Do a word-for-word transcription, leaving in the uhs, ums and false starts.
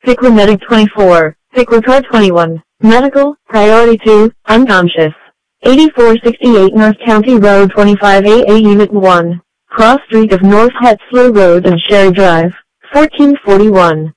Piqua Medic twenty-four, Piqua Car twenty-one, Medical, Priority two, Unconscious. eighty-four sixty-eight North County Road twenty-five A A Unit one, Cross Street of North Hetzler Road and Sherry Drive, fourteen forty-one.